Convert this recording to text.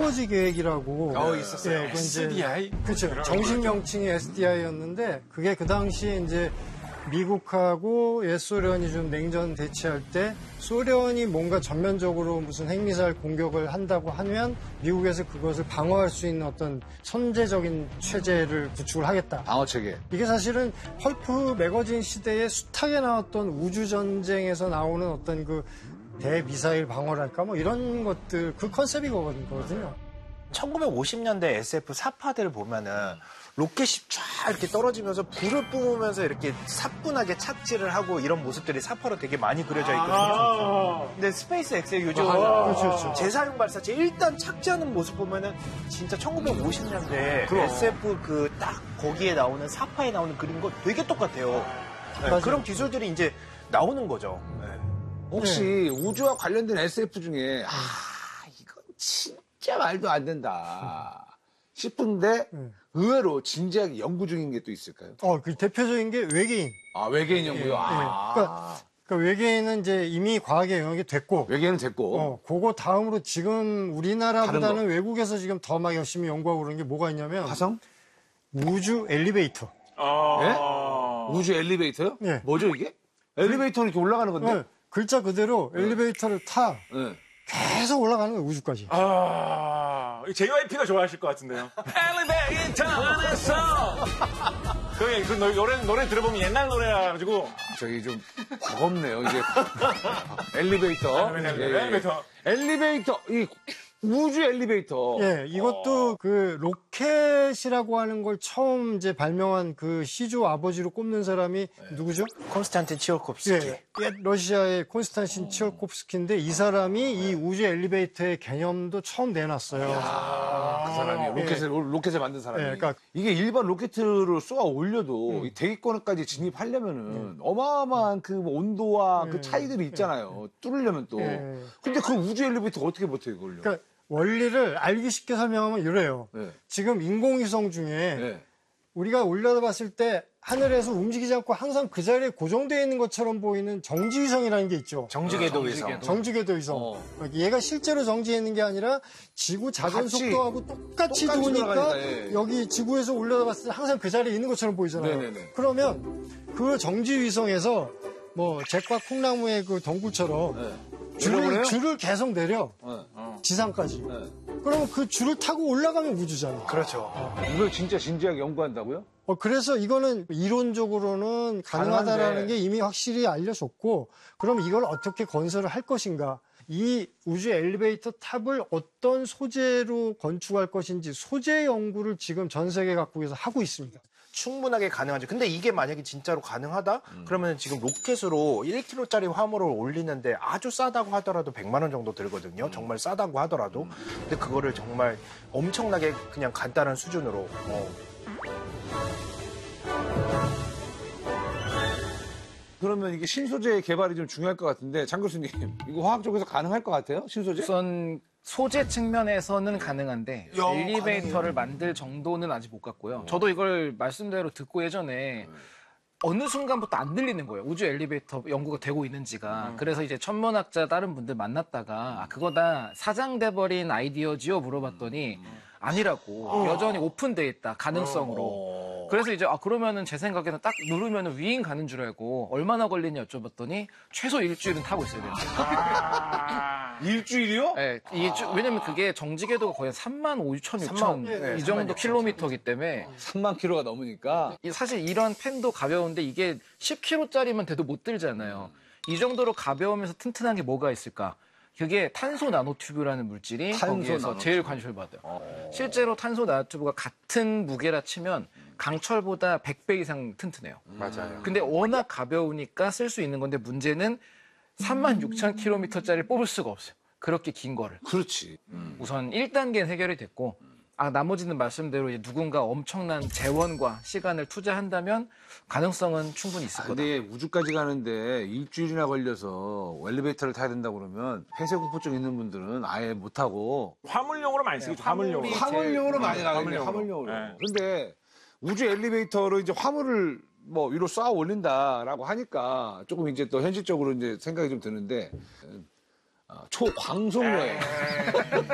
시너지 계획이라고. 있었어요. 예, SDI? 그렇죠. 정식 명칭이 SDI였는데 그게 그 당시에 이제 미국하고 옛소련이 좀 냉전 대치할 때 소련이 뭔가 전면적으로 무슨 핵미사일 공격을 한다고 하면 미국에서 그것을 방어할 수 있는 어떤 선제적인 체제를 구축을 하겠다. 방어 체계. 이게 사실은 펄프 매거진 시대에 숱하게 나왔던 우주전쟁에서 나오는 어떤 그 대미사일 방어랄까 뭐 이런 것들 그 컨셉이거든요. 1950년대 SF 사파들 보면은 로켓이 쫙 이렇게 떨어지면서 불을 뿜으면서 이렇게 사뿐하게 착지를 하고 이런 모습들이 사파로 되게 많이 그려져 있거든요. 근데 스페이스 X의 요즘 그렇죠. 재사용 발사체 일단 착지하는 모습 보면은 진짜 1950년대 SF 그 딱 거기에 나오는 사파에 나오는 그림 거 되게 똑같아요. 네, 그런 기술들이 이제 나오는 거죠. 네. 혹시 우주와 관련된 SF 중에 이건 진짜 말도 안 된다 싶은데 의외로 진지하게 연구 중인 게 또 있을까요? 그 대표적인 게 외계인. 외계인 연구요? 그러니까 외계인은 이제 이미 과학의 영역이 됐고. 외계인은 됐고. 그거 다음으로 지금 우리나라보다는 외국에서 지금 더 막 열심히 연구하고 그러는 게 뭐가 있냐면. 화성? 우주 엘리베이터. 예? 우주 엘리베이터요? 네. 뭐죠 이게? 엘리베이터는 이렇게 올라가는 건데? 네. 글자 그대로 엘리베이터를 타. 네. 계속 올라가는 거예요, 우주까지. JYP가 좋아하실 것 같은데요. 엘리베이터 안에서. 그 노래 들어보면 옛날 노래라가지고. 저기 좀 버겁네요, 이제. 엘리베이터. 엘리베이터. 이 우주 엘리베이터. 예, 이것도 그 로켓이라고 하는 걸 처음 이제 발명한 그 시조 아버지로 꼽는 사람이 누구죠? 콘스탄틴 치올콥스키. 예, 옛 러시아의 콘스탄틴 치올콥스키인데 이 사람이 이 우주 엘리베이터의 개념도 처음 내놨어요. 그 사람이 로켓을 만든 사람이. 예, 그러니까 이게 일반 로켓으로 쏘아 올려도 이 대기권까지 진입하려면은 어마어마한 그 온도와 그 차이들이 있잖아요. 뚫으려면 또. 근데 그 우주 엘리베이터 어떻게 버텨요, 그걸요? 그러니까 원리를 알기 쉽게 설명하면 이래요. 지금 인공위성 중에 우리가 올려다봤을 때 하늘에서 움직이지 않고 항상 그 자리에 고정되어 있는 것처럼 보이는 정지위성이라는 게 있죠. 정지궤도 위성. 정지궤도 위성. 얘가 실제로 정지해 있는 게 아니라 지구 자전 속도하고 똑같이 도니까 여기 지구에서 올려다봤을 때 항상 그 자리에 있는 것처럼 보이잖아요. 그러면 그 정지위성에서 뭐 잭과 콩나무의 그 덩굴처럼 줄을 계속 내려 지상까지. 그러면 그 줄을 타고 올라가면 우주잖아. 그렇죠. 이걸 진짜 진지하게 연구한다고요? 그래서 이거는 이론적으로는 가능하다라는 게 이미 확실히 알려졌고, 그럼 이걸 어떻게 건설을 할 것인가? 이 우주 엘리베이터 탑을 어떤 소재로 건축할 것인지 소재 연구를 지금 전 세계 각국에서 하고 있습니다. 충분하게 가능하죠. 근데 이게 만약에 진짜로 가능하다? 그러면 지금 로켓으로 1kg짜리 화물을 올리는데 아주 싸다고 하더라도 100만 원 정도 들거든요. 정말 싸다고 하더라도. 근데 그거를 정말 엄청나게 그냥 간단한 수준으로. 그러면 이게 신소재 개발이 좀 중요할 것 같은데 장 교수님 이거 화학적으로 가능할 것 같아요? 신소재? 우선 소재 측면에서는 가능한데 엘리베이터를 만들 정도는 아직 못 갔고요. 저도 이걸 말씀대로 듣고 예전에 어느 순간부터 안 들리는 거예요. 우주 엘리베이터 연구가 되고 있는지가. 그래서 이제 천문학자 다른 분들 만났다가 그거다 사장돼버린 아이디어지요 물어봤더니 아니라고. 여전히 오픈돼 있다. 가능성으로. 그래서 이제 그러면은 제 생각에는 딱 누르면은 위인 가는 줄 알고 얼마나 걸리냐 여쭤봤더니 최소 일주일은 타고 있어야 돼요. 일주일이요? 네, 왜냐면 그게 정지궤도가 거의 3만 5천, 6천 이 정도 킬로미터이기 때문에 3만 킬로가 넘으니까 사실 이런 펜도 가벼운데 이게 10킬로짜리면 돼도 못 들잖아요. 이 정도로 가벼우면서 튼튼한 게 뭐가 있을까? 그게 탄소 나노튜브라는 물질이 거기에서 제일 관심을 받아요. 실제로 탄소 나노튜브가 같은 무게라 치면 강철보다 100배 이상 튼튼해요. 맞아요. 근데 워낙 가벼우니까 쓸 수 있는 건데 문제는 36,000km짜리를 뽑을 수가 없어요. 그렇게 긴 거를. 그렇지. 우선 1단계는 해결이 됐고 나머지는 말씀대로 이제 누군가 엄청난 재원과 시간을 투자한다면 가능성은 충분히 있을 거다. 근데 우주까지 가는데 일주일이나 걸려서 엘리베이터를 타야 된다고 그러면 폐쇄공포증 있는 분들은 아예 못하고 화물용으로 많이 쓰겠죠. 화물용으로. 화물용으로 많이 가겠네요. 화물용으로. 근데 우주 엘리베이터로 이제 화물을 뭐 위로 쏘아 올린다라고 하니까 조금 이제 또 현실적으로 이제 생각이 좀 드는데 초광속 여행.